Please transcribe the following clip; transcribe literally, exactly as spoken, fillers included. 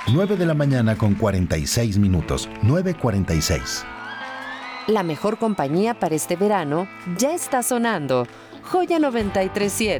nueve de la mañana con cuarenta y seis minutos. nueve cuarenta y seis. La mejor compañía para este verano ya está sonando. Joya noventa y tres punto siete.